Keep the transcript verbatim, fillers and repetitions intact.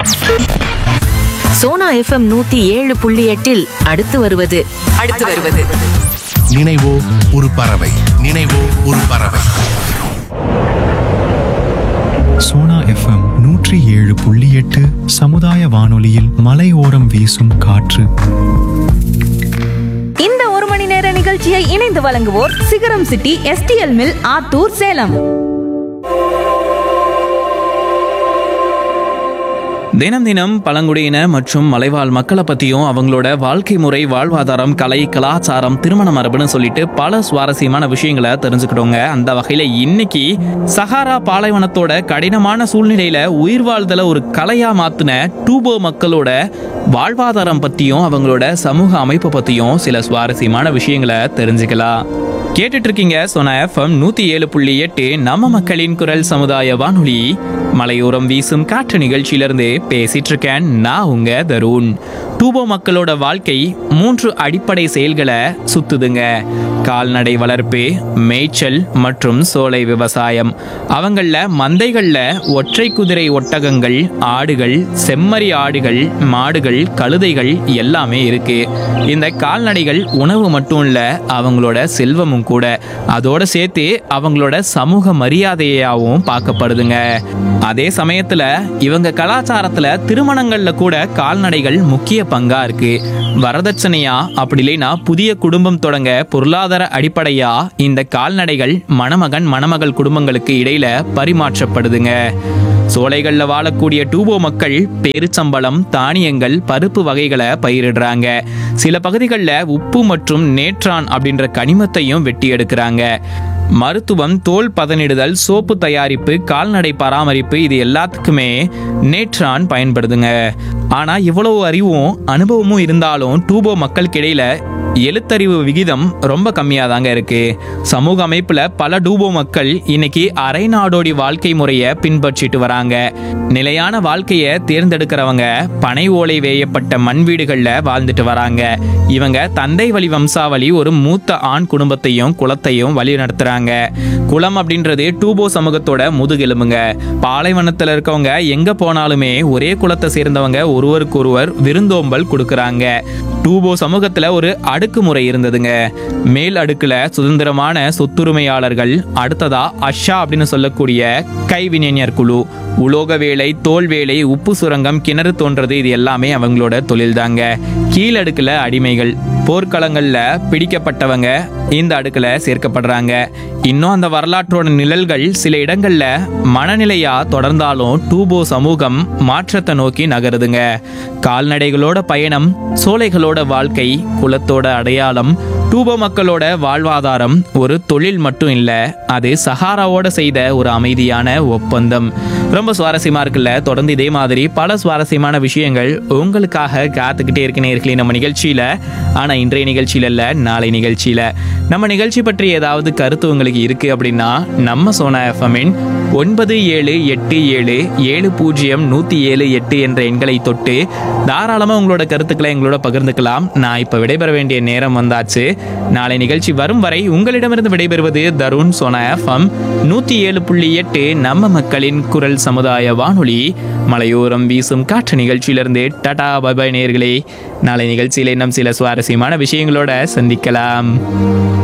Sona FM நூத்தி ஏழு புள்ளி எட்டில் அடுத்து வருவது அடுத்து வருவது நினைவோ ஒரு பறவை நினைவோ ஒரு பறவை. சோனா எஃப்எம் நூற்றி ஏழு புள்ளி எட்டு சமுதாய வானொலியில் மலையோரம் வீசும் காற்று. இந்த ஒரு மணி நேர நிகழ்ச்சியை இணைந்து வழங்குவோர் சிகரம் city STL mill Attur Salem. தினம் தினம் பழங்குடியின மற்றும் மலைவாழ் மக்களை பற்றியும் அவங்களோட வாழ்க்கை முறை, வாழ்வாதாரம், கலை, கலாச்சாரம், திருமண மரபுன்னு சொல்லிட்டு பல சுவாரஸ்யமான விஷயங்களை தெரிஞ்சுக்கிட்டோங்க. அந்த வகையில் இன்னைக்கு சஹாரா பாலைவனத்தோட கடினமான சூழ்நிலையில உயிர் வாழ்தலை ஒரு கலையா மாத்தின டூபோ மக்களோட வாழ்வாதாரம் பற்றியும் அவங்களோட சமூக அமைப்பை பற்றியும் சில சுவாரஸ்யமான விஷயங்களை தெரிஞ்சுக்கலாம். கேட்டுட்டு இருக்கீங்க சோனா எஃப்எம் நூத்தி ஏழு புள்ளி எட்டு நம்ம மக்களின் குரல் சமுதாய வானொலி மலையோரம் வீசும் காற்று நிகழ்ச்சியிலிருந்து பேசிட்டு இருக்கேன் நான் உங்க தருண். டூபோ மக்களோட வாழ்க்கை மூன்று அடிப்படை செயல்களை சுத்துதுங்க. கால்நடை வளர்ப்பு, மேய்ச்சல் மற்றும் சோலை விவசாயம். அவங்கள மந்தைகள்ல ஒற்றை குதிரை ஒட்டகங்கள், ஆடுகள், செம்மறி ஆடுகள், மாடுகள், கழுதைகள் எல்லாமே இருக்கு. இந்த கால்நடைகள் உணவு மட்டும் இல்ல, அவங்களோட செல்வமும் கூட. அதோட சேர்த்து அவங்களோட சமூக மரியாதையாகவும் பார்க்கப்படுதுங்க. அதே சமயத்துல இவங்க கலாச்சாரத்துல திருமணங்கள்ல கூட கால்நடைகள் முக்கிய பங்கா இருக்கு. வரதட்சணையா அப்படி இல்லைன்னா புதிய குடும்பம் தொடங்க பொருளாதார அடிப்படையா இந்த கால்நடைகள் மணமகன் மணமகள் குடும்பங்களுக்கு இடையில பரிமாற்றப்படுதுங்க. சோலைகள்ல வாழக்கூடிய டூபோ மக்கள் பேரிச்சம்பழம், தானியங்கள், பருப்பு வகைகளை பயிரிடுறாங்க. சில பகுதிகளில் உப்பு மற்றும் நேற்றான் அப்படின்ற கனிமத்தையும் வெட்டி எடுக்கிறாங்க. மருத்துவம், தோல் பதனிடுதல், சோப்பு தயாரிப்பு, கால்நடை பராமரிப்பு இது எல்லாத்துக்குமே நேற்றான் பயன்படுதுங்க. ஆனா இவ்வளவு அறிவும் அனுபவமும் இருந்தாலும் டூபோ மக்களுக்கு இடையில எழுத்தறிவு விகிதம் ரொம்ப கம்மியாக தாங்க இருக்கு. சமூக அமைப்புல பல டூபோ மக்கள் இன்னைக்கு அரை நாடோடி வாழ்க்கை முறையை பின்பற்றிட்டு வராங்க. நிலையான வாழ்க்கையை தேர்ந்தெடுக்கிறவங்க பனை ஓலை வேயப்பட்ட மண் வீடுகள்ல வாழ்ந்துட்டு வராங்க. இவங்க தந்தை வழி வம்சாவளி ஒரு மூத்த ஆண் குடும்பத்தையும் குலத்தையும் வழி நடத்துறாங்க. குலம் அப்படின்றது டூபோ சமூகத்தோட முதுகெலும்புங்க. பாலைவனத்துல இருக்கவங்க எங்க போனாலுமே ஒரே குலத்தை சேர்ந்தவங்க ஒருவருக்கு ஒருவர் விருந்தோம்பல் கொடுக்கறாங்க. டூபோ சமூகத்துல ஒரு அடுக்குமுறை இருந்ததுங்க. மேல் அடுக்குல சுதந்திரமான சொத்துரிமையாளர்கள், அடுத்ததா அஷா அப்படின்னு சொல்லக்கூடிய கைவினைஞர் குழு, உலோக வேலை, தோல் வேலை, உப்பு சுரங்கம், கிணறு தோன்றது இது எல்லாமே அவங்களோட தொழில் தாங்க. கீழடுக்குல அடிமைகள், போர்க்களங்கள்ல பிடிக்கப்பட்டவங்க இந்த அடுக்குல சேர்க்கப்படுறாங்க. இன்னும் அந்த வரலாற்றோட நிழல்கள் சில இடங்கள்ல மனநிலையா தொடர்ந்தாலும் டூபோ சமூகம் மாற்றத்தை நோக்கி நகருதுங்க. கால்நடைகளோட பயணம், சோலைகளோட வாழ்க்கை, குலத்தோட அடையாளம். டூபோ மக்களோட வாழ்வாதாரம் ஒரு தொழில் மட்டும் இல்ல, அது சஹாராவோட செய்த ஒரு அமைதியான ஒப்பந்தம். ரொம்ப சுவாரஸ்யமா இருக்குல்ல? தொடர்ந்து இதே மாதிரி பல சுவாரஸ்யமான விஷயங்கள் உங்களுக்காக காத்துக்கிட்டே இருக்கு நேயர்களே நம்ம நிகழ்ச்சியில. ஆனா இன்றைய நிகழ்ச்சியில இல்ல, நாளை நிகழ்ச்சியில. நம்ம நிகழ்ச்சி பற்றி ஏதாவது கருத்து உங்களுக்கு இருக்கு அப்படின்னா நம்ம சோனா எஃப்எம்மின் ஒன்பது ஏழு எட்டு ஏழு ஏழு பூஜ்ஜியம் நூத்தி ஏழு எட்டு என்ற எண்களை தொட்டு தாராளமா உங்களோட கருத்துக்களை எங்களோட பகிர்ந்துக்கலாம். நான் இப்ப விடைபெற வேண்டிய நேரம் வந்தாச்சு. நாளை நிகழ்ச்சி வரும் வரை உங்களிடமிருந்து விடைபெறுவது தருண். சோனா எஃப்எம் நூத்தி ஏழு புள்ளி எட்டு நம்ம மக்களின் குரல் சமுதாய வானொலி மலையோரம் வீசும் காற்று நிகழ்ச்சியிலிருந்து டாடா பை பை நேயர்களே. நாளை நிகழ்ச்சியில இன்னும் சில சுவாரஸ்யமான விஷயங்களோட சந்திக்கலாம்.